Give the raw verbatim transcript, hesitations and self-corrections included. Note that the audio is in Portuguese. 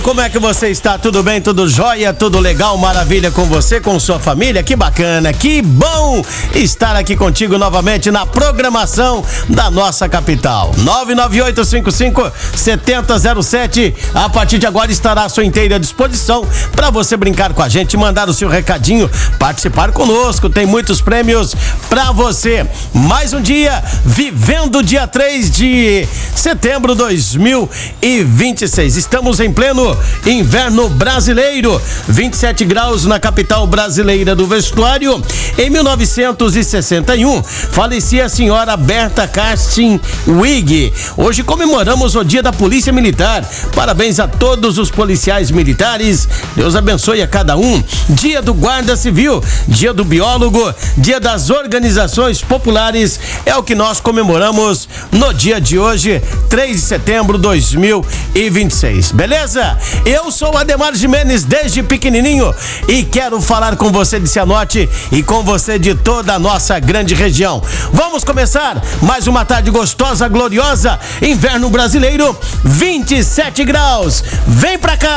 como é que você está? Tudo bem? Tudo jóia? Tudo legal? Maravilha com você, com sua família? Que bacana, que bom estar aqui contigo novamente na programação da nossa capital. nove nove oito cinco cinco sete zero zero sete. A partir de agora estará à sua inteira disposição para você brincar com a gente, mandar o seu recadinho, participar conosco. Tem muitos prêmios para você. Mais um dia, vivendo dia três de setembro de dois mil e vinte e seis. Estamos em pleno inverno brasileiro, vinte e sete graus na capital brasileira do vestuário. Em mil novecentos e sessenta e um, falecia a senhora Berta Casting Wig. Hoje comemoramos o Dia da Polícia Militar. Parabéns a todos os policiais militares. Deus abençoe a cada um. Dia do Guarda Civil, dia do biólogo, dia das organizações populares. É o que nós comemoramos no dia de hoje, três de setembro de dois mil e vinte e seis. Beleza? Eu sou o Ademar Jimenez desde pequenininho e quero falar com você de Cianorte e com você de toda a nossa grande região. Vamos começar mais uma tarde gostosa, gloriosa, inverno brasileiro, vinte e sete graus. Vem pra cá!